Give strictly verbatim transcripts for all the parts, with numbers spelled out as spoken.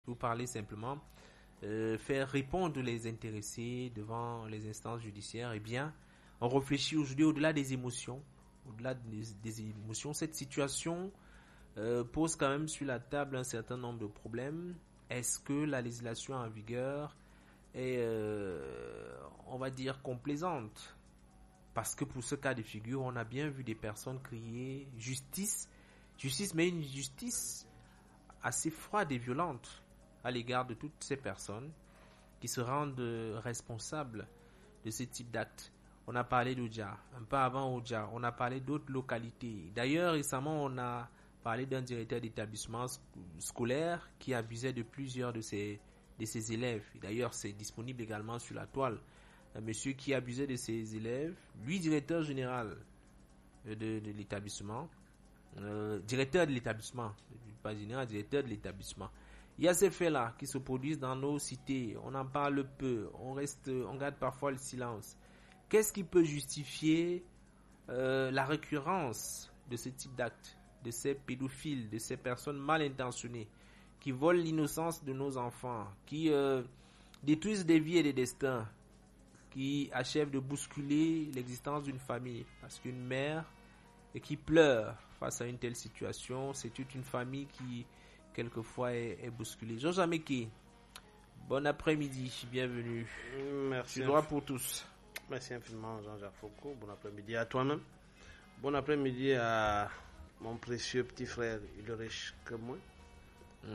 Pour parler simplement, euh, faire répondre les intéressés devant les instances judiciaires, eh bien, on réfléchit aujourd'hui au-delà des émotions. Au-delà des, des émotions, cette situation euh, pose quand même sur la table un certain nombre de problèmes. Est-ce que la législation en vigueur est, euh, on va dire, complaisante? Parce que pour ce cas de figure, on a bien vu des personnes crier justice, justice, mais une justice assez froide et violente à l'égard de toutes ces personnes qui se rendent responsables de ce type d'actes. On a parlé d'Oudja, un peu avant Oudja, on a parlé d'autres localités. D'ailleurs, récemment, on a parlé d'un directeur d'établissement scolaire qui abusait de plusieurs de ses, de ses élèves. D'ailleurs, c'est disponible également sur la toile. Un monsieur qui abusait de ses élèves, lui, directeur général de, de l'établissement, euh, directeur de l'établissement, pas général, directeur de l'établissement. Il y a ces faits-là qui se produisent dans nos cités. On en parle peu, on reste, on garde parfois le silence. Qu'est-ce qui peut justifier euh, la récurrence de ce type d'actes, de ces pédophiles, de ces personnes mal intentionnées, qui volent l'innocence de nos enfants, qui euh, détruisent des vies et des destins, qui achèvent de bousculer l'existence d'une famille? Parce qu'une mère et qui pleure face à une telle situation, c'est toute une famille qui, quelquefois, est, est bousculée. Georges Ameke, bon après-midi, bienvenue. Merci. Du droit pour tous. Merci infiniment Jean-Jacques Foucault, bon après-midi à toi-même. Bon après-midi à mon précieux petit frère, il est riche que moi. Mm.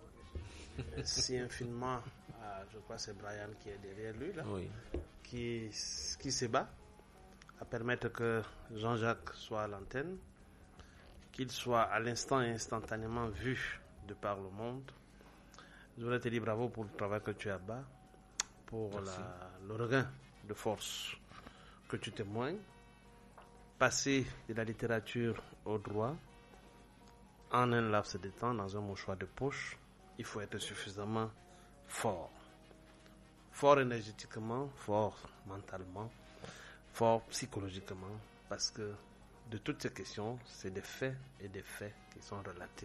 Merci infiniment à, je crois que c'est Brian qui est derrière lui, là, oui. qui, qui se bat à permettre que Jean-Jacques soit à l'antenne, qu'il soit à l'instant et instantanément vu de par le monde. Je voudrais te dire bravo pour le travail que tu as bas, pour la, le regain de force que tu témoignes, passer de la littérature au droit en un laps de temps dans un mouchoir de poche. Il faut être suffisamment fort, fort énergétiquement, fort mentalement, fort psychologiquement, parce que de toutes ces questions, c'est des faits et des faits qui sont relatés.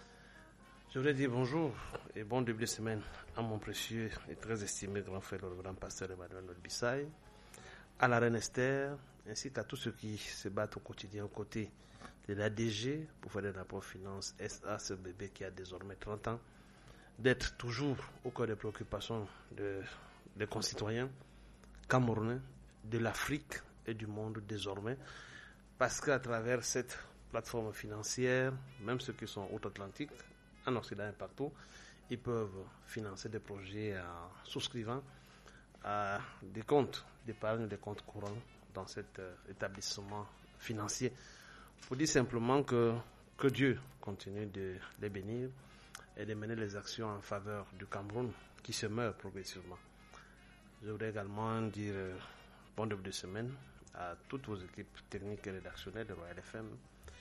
Je voudrais dire bonjour et bon début de semaine à mon précieux et très estimé grand frère, le grand pasteur Emmanuel Nolbissaï, à la reine Esther, ainsi qu'à tous ceux qui se battent au quotidien aux côtés de la D G pour faire des rapports finances S A, ce bébé qui a désormais trente ans, d'être toujours au cœur des préoccupations de, des concitoyens camerounais, de l'Afrique et du monde désormais, parce qu'à travers cette plateforme financière, même ceux qui sont outre-Atlantique, en Occident et partout, ils peuvent financer des projets en souscrivant à des comptes d'épargne, des comptes courants dans cet euh, établissement financier. Pour dire simplement que, que Dieu continue de les bénir et de mener les actions en faveur du Cameroun qui se meurt progressivement. Je voudrais également dire euh, bon début de semaine à toutes vos équipes techniques et rédactionnelles de Royal F M.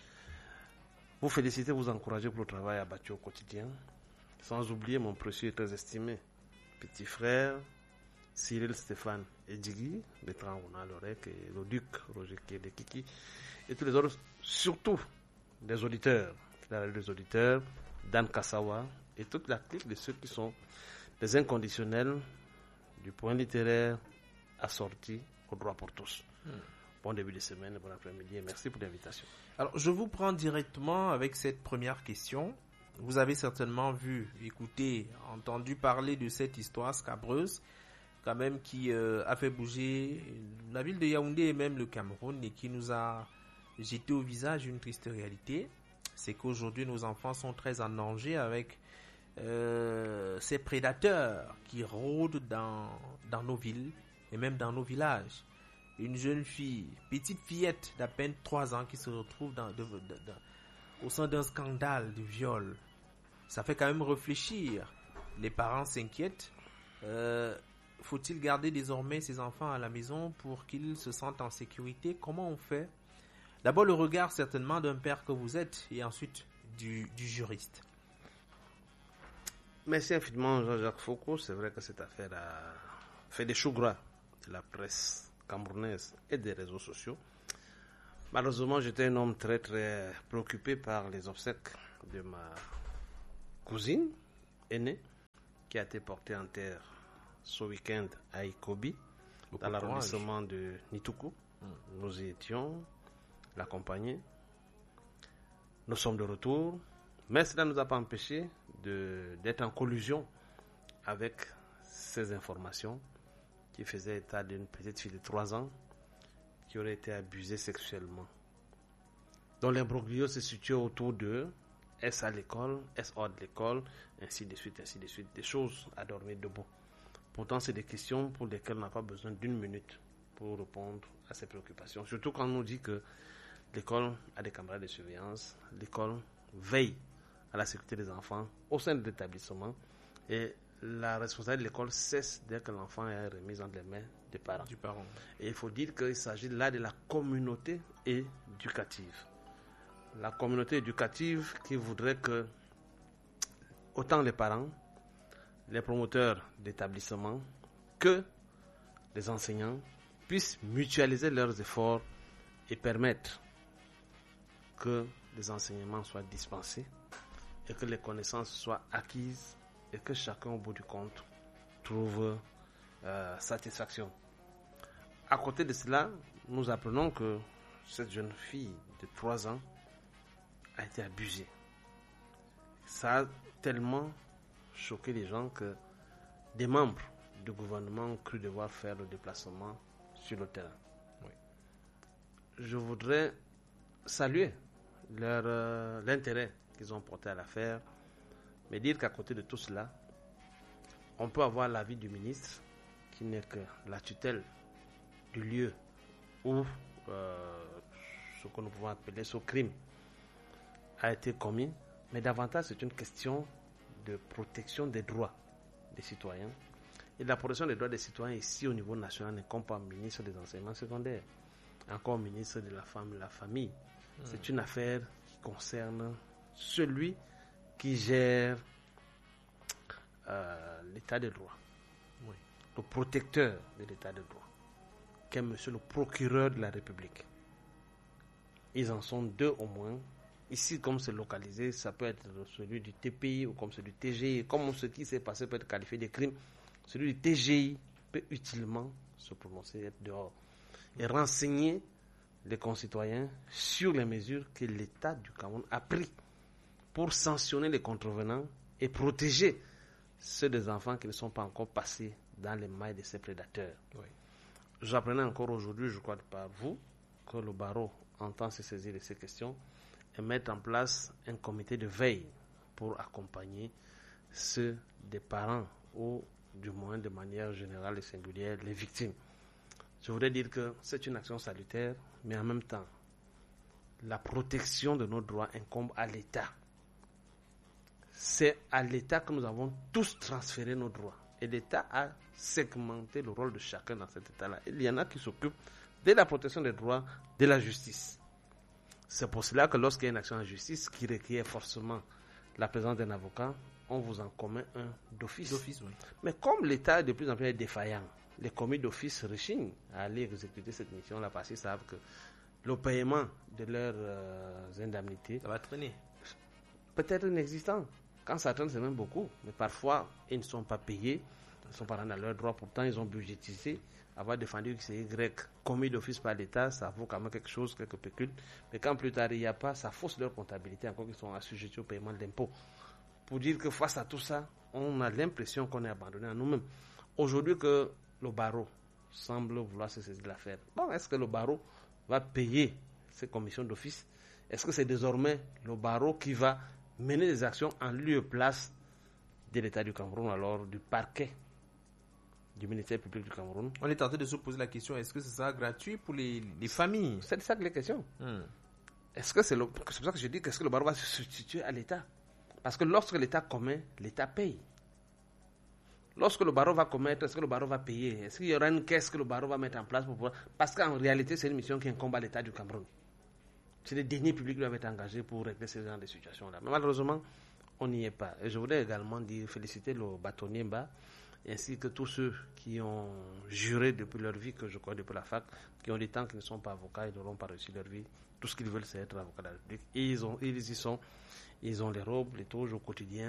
Vous féliciter, vous encourager pour le travail abattu au quotidien, sans oublier mon précieux et très estimé petit frère Cyril Stéphane Edjigui, le Trangouna Lorek et le duc Roger Kiki, et tous les autres, surtout des auditeurs, les auditeurs, Dan Kassawa, et toute la clique de ceux qui sont des inconditionnels du point littéraire assorti au droit pour tous. Hmm. Bon début de semaine, bon après-midi et merci pour l'invitation. Alors, je vous prends directement avec cette première question. Vous avez certainement vu, écouté, entendu parler de cette histoire scabreuse, quand même, qui euh, a fait bouger la ville de Yaoundé et même le Cameroun et qui nous a jeté au visage une triste réalité. C'est qu'aujourd'hui, nos enfants sont très en danger avec euh, ces prédateurs qui rôdent dans, dans nos villes et même dans nos villages. Une jeune fille, petite fillette d'à peine trois ans qui se retrouve dans, de, de, de, au sein d'un scandale de viol. Ça fait quand même réfléchir. Les parents s'inquiètent. Euh, faut-il garder désormais ces enfants à la maison pour qu'ils se sentent en sécurité? Comment on fait? D'abord le regard certainement d'un père que vous êtes et ensuite du, du juriste. Merci infiniment Jean-Jacques Foucault. C'est vrai que cette affaire a fait des choux gras de la presse camerounaise et des réseaux sociaux. Malheureusement, j'étais un homme très très préoccupé par les obsèques de ma cousine aînée qui a été porté en terre ce week-end à Ikobi, Au dans courage. l'arrondissement de Nituku. Mm. Nous y étions, l'accompagner. Nous sommes de retour, mais cela ne nous a pas empêché de, d'être en collusion avec ces informations qui faisaient état d'une petite fille de trois ans qui aurait été abusée sexuellement. Donc l'imbroglio se situe autour de est-ce à l'école, est-ce hors de l'école, ainsi de suite, ainsi de suite. Des choses à dormir debout. Pourtant, c'est des questions pour lesquelles on n'a pas besoin d'une minute pour répondre à ces préoccupations. Surtout quand on nous dit que l'école a des caméras de surveillance, l'école veille à la sécurité des enfants au sein de l'établissement et la responsabilité de l'école cesse dès que l'enfant est remis entre les mains des parents. Du parent. Et il faut dire qu'il s'agit là de la communauté éducative. La communauté éducative qui voudrait que autant les parents, les promoteurs d'établissements que les enseignants puissent mutualiser leurs efforts et permettre que les enseignements soient dispensés et que les connaissances soient acquises et que chacun au bout du compte trouve euh, satisfaction. À côté de cela, nous apprenons que cette jeune fille de trois ans a été abusée. Ça a tellement choqué les gens que des membres du gouvernement ont cru devoir faire le déplacement sur le terrain. Oui. Je voudrais saluer leur, euh, l'intérêt qu'ils ont porté à l'affaire, mais dire qu'à côté de tout cela, on peut avoir l'avis du ministre qui n'est que la tutelle du lieu où euh, ce que nous pouvons appeler ce crime a été commis, mais davantage c'est une question de protection des droits des citoyens. Et la protection des droits des citoyens ici au niveau national n'incombe pas au ministre des enseignements secondaires, encore au ministre de la femme et de la famille. Mmh. C'est une affaire qui concerne celui qui gère euh, l'état de droit, oui. Le protecteur de l'état de droit, qui est monsieur le procureur de la République. Ils en sont deux au moins. Ici, comme c'est localisé, ça peut être celui du T P I ou comme celui du T G I. Comme ce qui s'est passé peut être qualifié de crime, celui du T G I peut utilement se prononcer, être dehors et renseigner les concitoyens sur les mesures que l'État du Cameroun a prises pour sanctionner les contrevenants et protéger ceux des enfants qui ne sont pas encore passés dans les mailles de ces prédateurs. Oui. J'apprenais encore aujourd'hui, je crois par vous, que le barreau entend se saisir de ces questions et mettre en place un comité de veille pour accompagner ceux des parents ou du moins de manière générale et singulière les victimes. Je voudrais dire que c'est une action salutaire, mais en même temps, la protection de nos droits incombe à l'État. C'est à l'État que nous avons tous transféré nos droits. Et l'État a segmenté le rôle de chacun dans cet État-là. Il y en a qui s'occupent de la protection des droits, de la justice. C'est pour cela que lorsqu'il y a une action en justice qui requiert forcément la présence d'un avocat, on vous en commet un d'office. D'office, oui. Mais comme l'État est de plus en plus défaillant, les commis d'office rechignent à aller exécuter cette mission-là parce qu'ils savent que le paiement de leurs euh, indemnités, ça va traîner. Peut-être inexistant. Quand ça traîne, c'est même beaucoup. Mais parfois, ils ne sont pas payés, ils ne sont pas rendus à leurs droits. Pourtant, ils ont budgétisé. Avoir défendu X et Y commis d'office par l'État, ça vaut quand même quelque chose, quelques pécules. Mais quand plus tard, il n'y a pas, ça fausse leur comptabilité, encore qu'ils sont assujettis au paiement d'impôts. Pour dire que face à tout ça, on a l'impression qu'on est abandonné à nous-mêmes. Aujourd'hui, que le barreau semble vouloir se saisir de l'affaire. Bon, est-ce que le barreau va payer ces commissions d'office? Est-ce que c'est désormais le barreau qui va mener des actions en lieu et place de l'État du Cameroun, alors du parquet du ministère public du Cameroun? On est en train de se poser la question, est-ce que ce sera gratuit pour les, les familles? C'est ça que les questions. Hmm. Est-ce que c'est, le, c'est pour ça que je dis qu'est-ce que le barreau va se substituer à l'État? Parce que lorsque l'État commet, l'État paye. Lorsque le barreau va commettre, est-ce que le barreau va payer? Est-ce qu'il y aura une caisse que le barreau va mettre en place pour pouvoir... Parce qu'en réalité, c'est une mission qui incombe à l'État du Cameroun. C'est les deniers publics qui doivent être engagés pour régler ce genre de situations-là. Mais malheureusement, on n'y est pas. Et je voudrais également dire, féliciter le bâtonnier Mba, ainsi que tous ceux qui ont juré depuis leur vie, que je crois depuis la fac, qui ont des temps qui ne sont pas avocats, ils n'auront pas réussi leur vie. Tout ce qu'ils veulent, c'est être avocats de la République. Et ils, ont, ils y sont. Ils ont les robes, les toges au quotidien.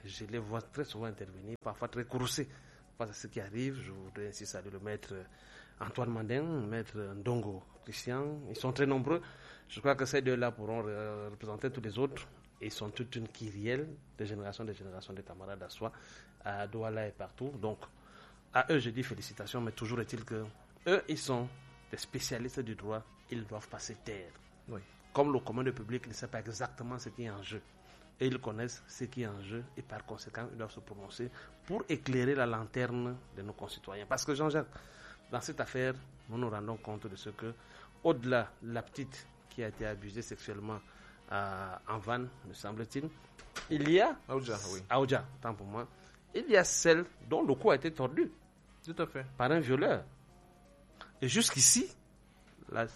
je les vois très souvent intervenir, parfois très courroucés face à ce qui arrive. Je voudrais ainsi saluer le maître Antoine Mandin, le maître Ndongo Christian. Ils sont très nombreux. Je crois que ces deux-là pourront représenter tous les autres. Ils sont toute une kyrielle de générations de générations de camarades à soi, à Douala et partout. Donc, à eux, je dis félicitations, mais toujours est-il que eux, ils sont des spécialistes du droit. Ils ne doivent pas se taire. Oui. Comme le commun du public ne sait pas exactement ce qui est en jeu. Et ils connaissent ce qui est en jeu et par conséquent, ils doivent se prononcer pour éclairer la lanterne de nos concitoyens. Parce que Jean-Jacques, dans cette affaire, nous nous rendons compte de ce que, au-delà de la petite qui a été abusée sexuellement euh, en Vannes, me semble-t-il, il y a... Aouja, oui. Aouja, tant pour moi. Il y a celle dont le cou a été tordu. Tout à fait. Par un violeur. Et jusqu'ici, la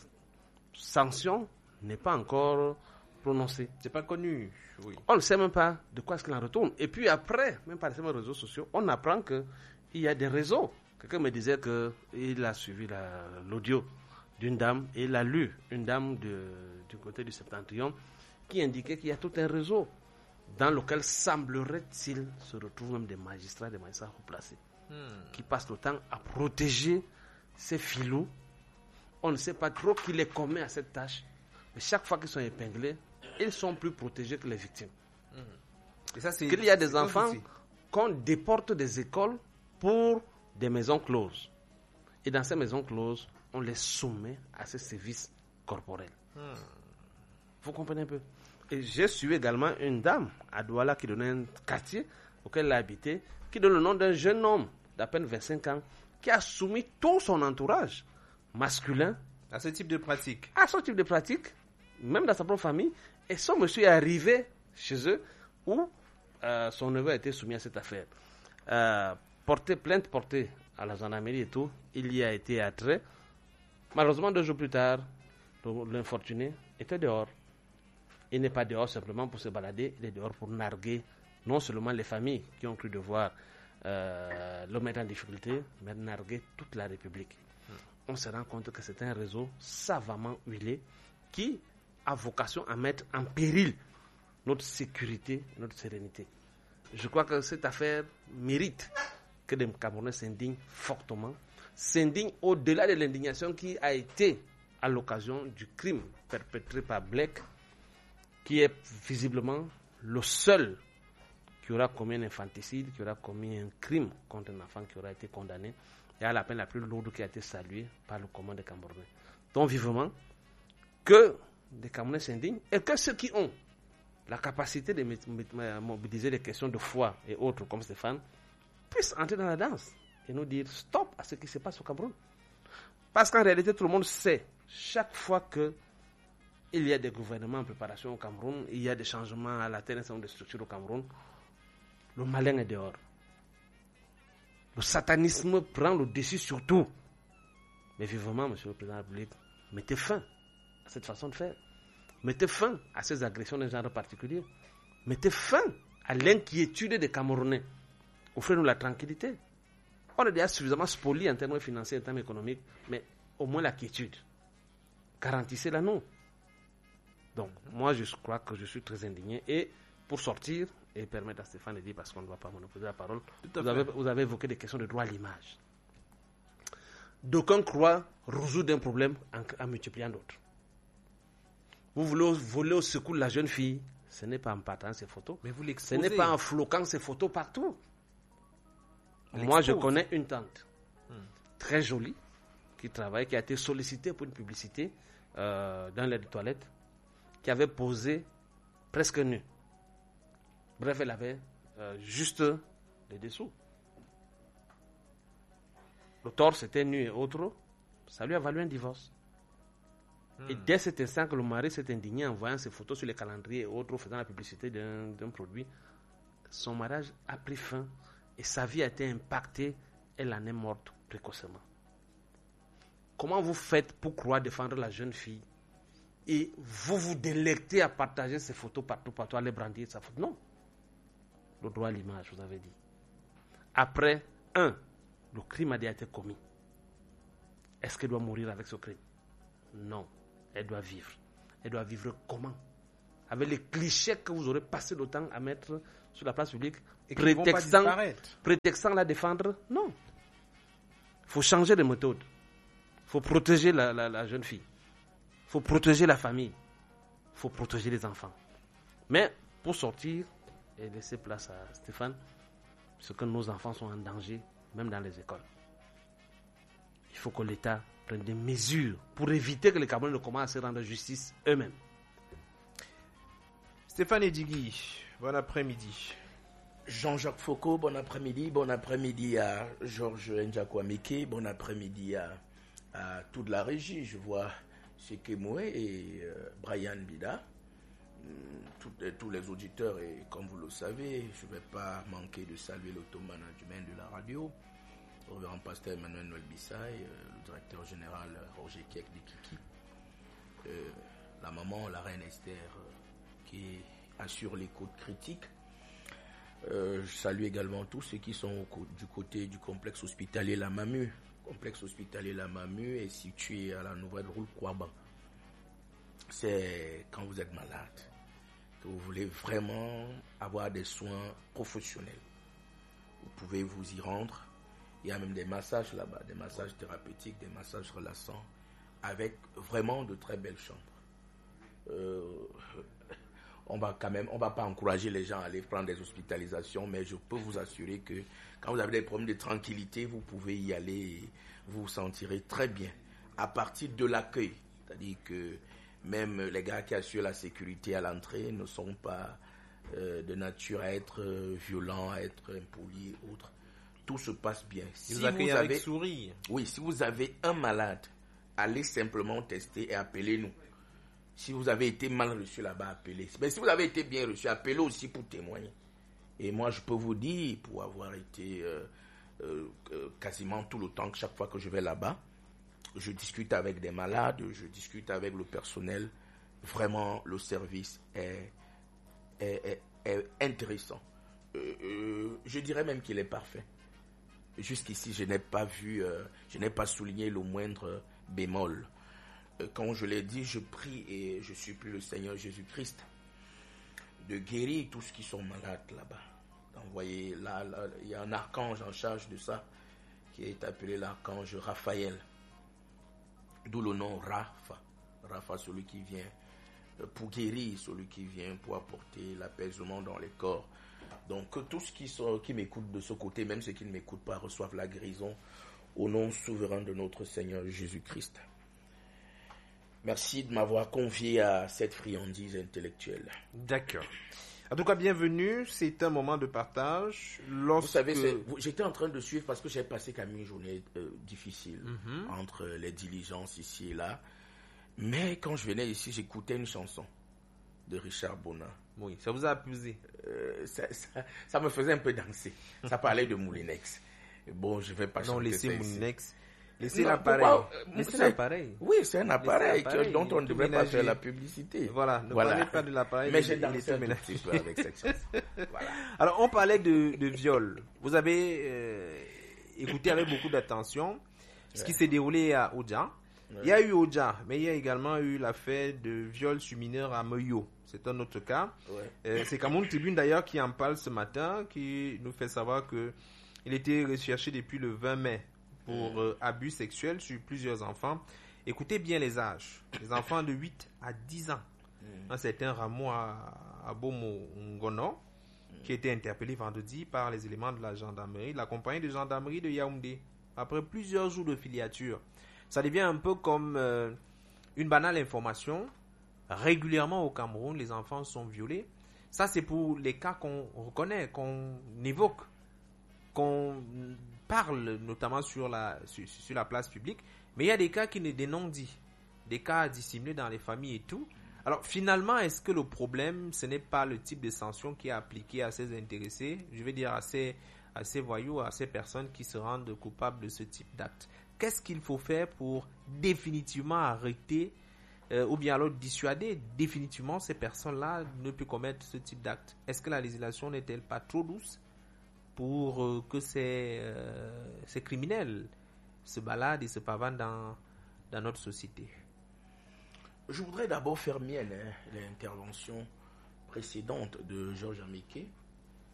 sanction n'est pas encore prononcée. C'est pas connu, oui. On ne sait même pas de quoi est-ce qu'il en retourne. Et puis après, même par les réseaux sociaux, on apprend qu'il y a des réseaux. Quelqu'un me disait qu'il a suivi la, l'audio d'une dame et il a lu une dame de, du côté du Septentrion qui indiquait qu'il y a tout un réseau dans lequel semblerait-il se retrouvent même des magistrats, des magistrats replacés hmm. qui passent le temps à protéger ces filous. On ne sait pas trop qui les commet à cette tâche, mais chaque fois qu'ils sont épinglés, ils sont plus protégés que les victimes. Hmm. Et ça, c'est, Qu'il y a des enfants qu'on déporte des écoles pour des maisons closes. Et dans ces maisons closes, on les soumet à ces sévices corporels. Hmm. Vous comprenez un peu? Et j'ai suivi également une dame à Douala qui donnait un quartier auquel elle a habité, qui donne le nom d'un jeune homme d'à peine vingt-cinq ans, qui a soumis tout son entourage masculin à ce type de pratique. À ce type de pratique, même dans sa propre famille. Et son monsieur est arrivé chez eux où euh, son neveu a été soumis à cette affaire. Euh, porté, plainte portée à la gendarmerie et tout, il y a été attrait. Malheureusement, deux jours plus tard, l'infortuné était dehors. Il n'est pas dehors simplement pour se balader, il est dehors pour narguer non seulement les familles qui ont cru devoir euh, le mettre en difficulté, mais narguer toute la République. Mmh. On se rend compte que c'est un réseau savamment huilé qui a vocation à mettre en péril notre sécurité, notre sérénité. Je crois que cette affaire mérite que les Camerounais s'indignent fortement, s'indignent au-delà de l'indignation qui a été à l'occasion du crime perpétré par Blake, qui est visiblement le seul qui aura commis un infanticide, qui aura commis un crime contre un enfant qui aura été condamné, et à la peine la plus lourde qui a été saluée par le commun des Camerounais. Donc vivement que des Camerounais s'indignent et que ceux qui ont la capacité de mobiliser les questions de foi et autres comme Stéphane puissent entrer dans la danse et nous dire stop à ce qui se passe au Cameroun. Parce qu'en réalité, tout le monde sait, chaque fois que il y a des gouvernements en préparation au Cameroun, il y a des changements à la tête de structures au Cameroun, le malin est dehors. Le satanisme prend le dessus sur tout. Mais vivement, monsieur le président de la République, mettez fin à cette façon de faire. Mettez fin à ces agressions d'un genre particulier. Mettez fin à l'inquiétude des Camerounais. Offrez-nous la tranquillité. On est déjà suffisamment spoliés en termes financiers, en termes économiques, mais au moins la quiétude. Garantissez-la nous. Donc, moi, je crois que je suis très indigné. Et pour sortir et permettre à Stéphane de dire, parce qu'on ne doit pas monopoliser la parole, vous avez, vous avez évoqué des questions de droit à l'image. D'aucuns croient résoudre un problème en, en multipliant d'autres. Vous voulez voler au secours de la jeune fille, ce n'est pas en partant ses photos. Mais vous ce n'est pas en floquant ses photos partout. Moi, je connais une tante hmm. très jolie qui travaille, qui a été sollicitée pour une publicité euh, dans les toilettes, qui avait posé presque nue. Bref, elle avait euh, juste les dessous. Le torse était nu et autres. Ça lui a valu un divorce. Hmm. Et dès cet instant que le mari s'est indigné en voyant ses photos sur les calendriers et autres, faisant la publicité d'un, d'un produit, son mariage a pris fin et sa vie a été impactée. Elle en est morte précocement. Comment vous faites pour croire défendre la jeune fille et vous vous délectez à partager ces photos partout, partout, à les brandir sa photo? Non. Le droit à l'image, vous avez dit. Après, un, le crime a déjà été commis. Est-ce qu'elle doit mourir avec ce crime? Non. Elle doit vivre. Elle doit vivre comment? Avec les clichés que vous aurez passé le temps à mettre sur la place publique, Et qui ne vont pas prétextant, disparaître. prétextant la défendre. Non. Il faut changer de méthode. Il faut protéger la, la, la jeune fille. Il faut protéger la famille. Il faut protéger les enfants. Mais pour sortir et laisser place à Stéphane, c'est que nos enfants sont en danger, même dans les écoles. Il faut que l'État prenne des mesures pour éviter que les Camerounais ne commencent à se rendre justice eux-mêmes. Stéphane Edjigui, bon après-midi. Jean-Jacques Foucault, bon après-midi. Bon après-midi à Georges Ndjakwameke. Bon après-midi à, à toute la régie. Je vois Sekemoué et euh, Brian Bida. Tout, tous les auditeurs, et comme vous le savez, je ne vais pas manquer de saluer l'auto-management de la radio, le révérend pasteur Emmanuel Noël Bissaï, euh, le directeur général Roger Kiek de Kiki, euh, la maman, la reine Esther, euh, qui assure l'écoute critique. Euh, je salue également tous ceux qui sont au, du côté du complexe hospitalier La Mamu. Le complexe hospitalier La Mamu est situé à la nouvelle route Kouaban. C'est quand vous êtes malade, que vous voulez vraiment avoir des soins professionnels. Vous pouvez vous y rendre. Il y a même des massages là-bas, des massages thérapeutiques, des massages relaxants, avec vraiment de très belles chambres. Euh, on va quand même, on va pas encourager les gens à aller prendre des hospitalisations, mais je peux vous assurer que quand vous avez des problèmes de tranquillité, vous pouvez y aller et vous vous sentirez très bien. À partir de l'accueil, c'est-à-dire que même les gars qui assurent la sécurité à l'entrée ne sont pas euh, de nature à être euh, violents, à être impolis, autres. Tout se passe bien. Si vous accueillez avec sourire. Oui, si vous avez un malade, allez simplement tester et appelez-nous. Si vous avez été mal reçu là-bas, appelez. Mais si vous avez été bien reçu, appelez aussi pour témoigner. Et moi, je peux vous dire, pour avoir été euh, euh, quasiment tout le temps, chaque fois que je vais là-bas, je discute avec des malades, je discute avec le personnel. Vraiment, le service est, est, est, est intéressant. Euh, euh, je dirais même qu'il est parfait. Jusqu'ici, je n'ai pas vu, euh, je n'ai pas souligné le moindre bémol. Euh, quand je l'ai dit, je prie et je supplie le Seigneur Jésus-Christ de guérir tous ceux qui sont malades là-bas. D'envoyer là, là, il y a un archange en charge de ça, qui est appelé l'archange Raphaël. D'où le nom Rapha. Rapha, celui qui vient pour guérir, celui qui vient pour apporter l'apaisement dans les corps. Donc, que tous qui, sont, qui m'écoutent de ce côté, même ceux qui ne m'écoutent pas, reçoivent la guérison au nom souverain de notre Seigneur Jésus-Christ. Merci de m'avoir convié à cette friandise intellectuelle. D'accord. En tout cas, bienvenue. C'est un moment de partage. Lorsque... Vous savez, c'est, j'étais en train de suivre parce que j'ai passé quand même une journée euh, difficile mm-hmm. entre les diligences ici et là. Mais quand je venais ici, j'écoutais une chanson de Richard Bonin. Oui, ça vous a amusé. Euh, ça, ça, ça me faisait un peu danser. Ça parlait de Moulinex. Bon, je vais pas non, chanter laissez ça Moulinex. Laissez non, l'appareil. Pourquoi, laissez c'est, l'appareil. Oui, c'est un appareil, que, dont on ne devrait pas faire la publicité. Voilà, ne voilà. parlez pas de l'appareil. Mais j'ai dansé un petit peu avec cette chanson. Voilà. Alors, on parlait de, de viol. Vous avez euh, écouté avec beaucoup d'attention ce ouais. qui s'est déroulé à Oudja. Ouais. Il y a eu Oudja, mais il y a également eu l'affaire de viol sur mineur à Meyo. C'est un autre cas. Ouais. Euh, c'est Cameroun Tribune d'ailleurs qui en parle ce matin, qui nous fait savoir que il était recherché depuis le vingt mai pour mmh. euh, abus sexuels sur plusieurs enfants. Écoutez bien les âges. Les enfants de huit à dix ans. Mmh. Un certain Rameau Abomo Ngono, mmh. qui a été interpellé vendredi par les éléments de la gendarmerie, la compagnie de gendarmerie de Yaoundé, après plusieurs jours de filature. Ça devient un peu comme euh, une banale information. Régulièrement au Cameroun, les enfants sont violés. Ça, c'est pour les cas qu'on reconnaît, qu'on évoque, qu'on parle notamment sur la, sur, sur la place publique. Mais il y a des cas qui ne dénoncent dit, des cas dissimulés dans les familles et tout. Alors finalement, est-ce que le problème, ce n'est pas le type de sanction qui est appliqué à ces intéressés, je veux dire à ces, à ces voyous, à ces personnes qui se rendent coupables de ce type d'acte? Qu'est-ce qu'il faut faire pour définitivement arrêter Euh, ou bien alors dissuader définitivement ces personnes-là de ne plus commettre ce type d'acte? Est-ce que la législation n'est-elle pas trop douce pour euh, que ces, euh, ces criminels se baladent et se pavanent dans, dans notre société? Je voudrais d'abord faire mienne hein, l'intervention précédente de Georges Ameke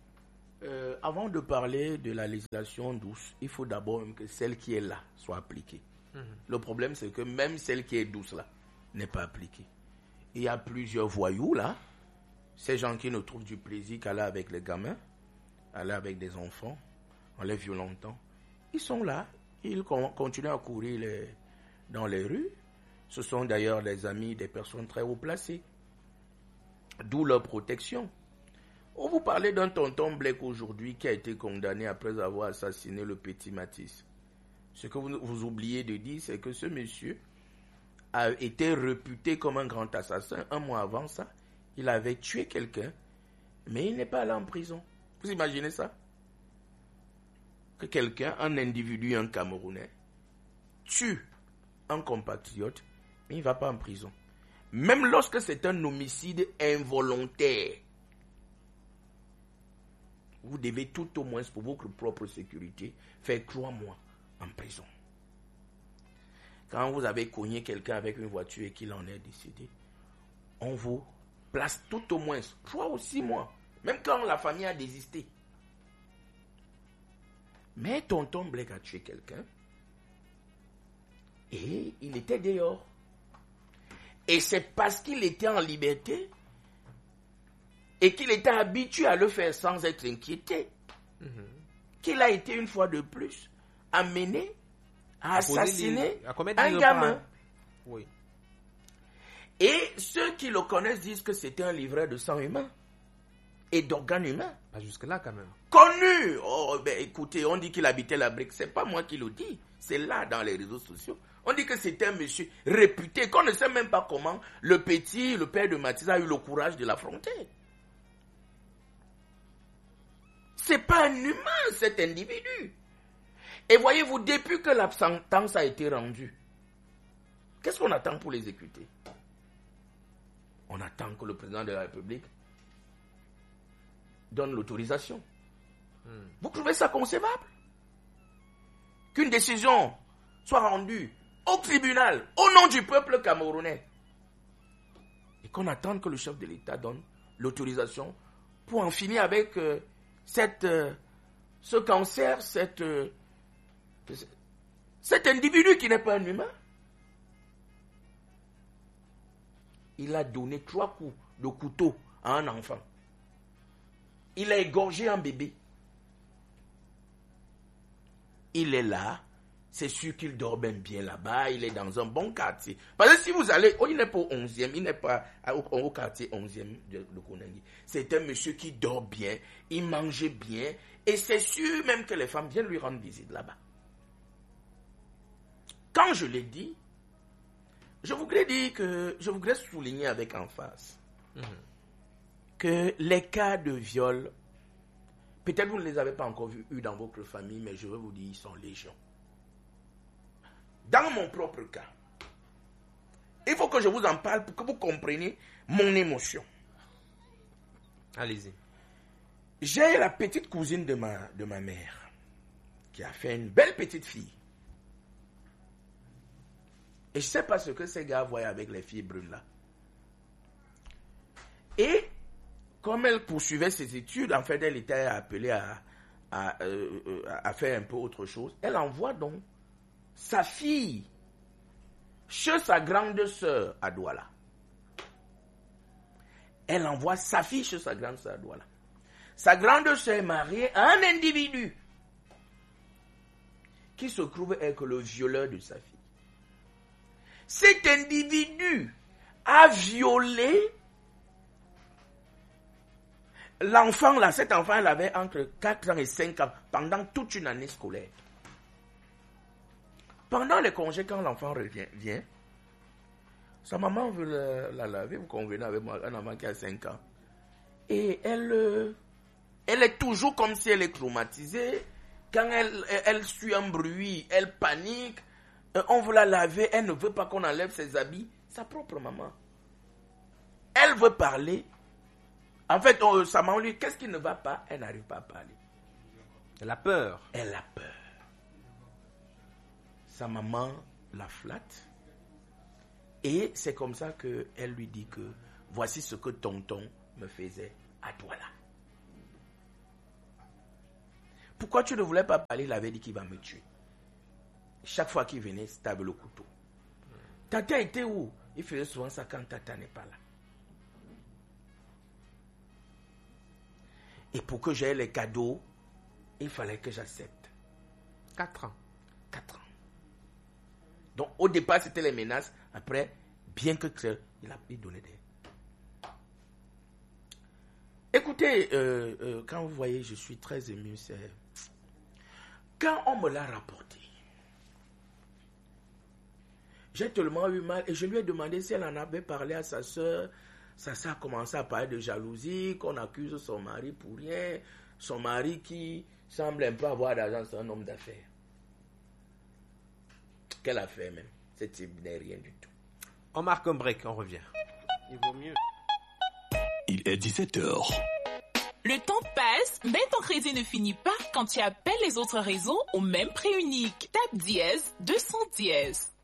Euh, avant de parler de la législation douce, il faut d'abord que celle qui est là soit appliquée. Mmh. Le problème, c'est que même celle qui est douce là n'est pas appliquée. Il y a plusieurs voyous là, ces gens qui ne trouvent du plaisir qu'à aller avec les gamins, aller avec des enfants, en les violentant. Ils sont là, ils con- continuent à courir les, dans les rues. Ce sont d'ailleurs les amis des personnes très haut placées. D'où leur protection. On vous parlait d'un tonton Blake aujourd'hui qui a été condamné après avoir assassiné le petit Matisse. Ce que vous, vous oubliez de dire, c'est que ce monsieur a été réputé comme un grand assassin. Un mois avant ça, il avait tué quelqu'un, mais il n'est pas allé en prison. Vous imaginez ça? Que quelqu'un, un individu, un Camerounais, tue un compatriote, mais il ne va pas en prison. Même lorsque c'est un homicide involontaire, vous devez tout au moins, pour votre propre sécurité, faire trois mois en prison. Quand vous avez cogné quelqu'un avec une voiture et qu'il en est décédé, on vous place tout au moins trois ou six mois, même quand la famille a désisté. Mais tonton Blake a tué quelqu'un et il était dehors. Et c'est parce qu'il était en liberté et qu'il était habitué à le faire sans être inquiété, mmh. qu'il a été une fois de plus amené à, à assassiner les, à un gamin. Oui. Et ceux qui le connaissent disent que c'était un livreur de sang humain et d'organes humains. Pas jusque-là quand même. Connu. Oh, ben, écoutez, on dit qu'il habitait la brique. C'est pas moi qui le dis. C'est là dans les réseaux sociaux. On dit que c'était un monsieur réputé, qu'on ne sait même pas comment le petit, le père de Matisse a eu le courage de l'affronter. C'est pas un humain, cet individu. Et voyez-vous, depuis que la sentence a été rendue, qu'est-ce qu'on attend pour l'exécuter? On attend que le président de la République donne l'autorisation. Hmm. Vous trouvez ça concevable? Qu'une décision soit rendue au tribunal, au nom du peuple camerounais, et qu'on attende que le chef de l'État donne l'autorisation pour en finir avec euh, cette, euh, ce cancer, cette, euh, cet individu qui n'est pas un humain. Il a donné trois coups de couteau à un enfant. Il a égorgé un bébé. Il est là. C'est sûr qu'il dort même bien là-bas. Il est dans un bon quartier. Parce que si vous allez... Oh, il n'est pas au onzième. Il n'est pas au, au quartier onzième de, de Konangui. C'est un monsieur qui dort bien. Il mangeait bien. Et c'est sûr même que les femmes viennent lui rendre visite là-bas. Quand je l'ai dit, je voudrais dire que... Je voudrais souligner avec emphase mmh. que les cas de viol, peut-être vous ne les avez pas encore vus eu dans votre famille, mais je veux vous dire, ils sont légion. Dans mon propre cas, il faut que je vous en parle pour que vous compreniez mon émotion. Allez-y. J'ai la petite cousine de ma, de ma mère qui a fait une belle petite fille. Et je ne sais pas ce que ces gars voyaient avec les filles brunes là. Et comme elle poursuivait ses études, en fait, elle était appelée à, à, euh, à faire un peu autre chose. Elle envoie donc sa fille chez sa grande sœur à Douala. Elle envoie sa fille chez sa grande sœur à Douala. Sa grande sœur est mariée à un individu qui se trouve être le violeur de sa fille. Cet individu a violé l'enfant là. Cet enfant, elle avait entre quatre ans et cinq ans pendant toute une année scolaire. Pendant les congés, quand l'enfant revient, vient, sa maman veut la, la laver, vous convenez avec moi, un enfant qui a cinq ans. Et elle, elle est toujours comme si elle est traumatisée. Quand elle, elle suit un bruit, elle panique. On veut la laver, elle ne veut pas qu'on enlève ses habits. Sa propre maman. Elle veut parler. En fait, on, sa maman lui dit, qu'est-ce qui ne va pas? Elle n'arrive pas à parler. Elle a peur. Elle a peur. Sa maman la flatte. Et c'est comme ça qu'elle lui dit que voici ce que tonton me faisait à Douala. Pourquoi tu ne voulais pas parler? Il avait dit qu'il va me tuer. Chaque fois qu'il venait, c'était avec le couteau. Tata était où? Il faisait souvent ça quand Tata n'est pas là. Et pour que j'aie les cadeaux, il fallait que j'accepte. Quatre ans. Quatre ans. Donc au départ, c'était les menaces. Après, bien que clair, il a il donnait des... Écoutez, euh, euh, quand vous voyez, je suis très ému, c'est... Quand on me l'a rapporté, j'ai tellement eu mal et je lui ai demandé si elle en avait parlé à sa soeur. Sa soeur a commencé à parler de jalousie, qu'on accuse son mari pour rien. Son mari qui semble un peu avoir d'argent, c'est un homme d'affaires. Quelle affaire même? Ce type n'est rien du tout. On marque un break, on revient. Il vaut mieux. Il est dix-sept heures. Le temps passe, mais ton crédit ne finit pas quand tu appelles les autres réseaux au même prix unique. Tape dièse deux cents dièse.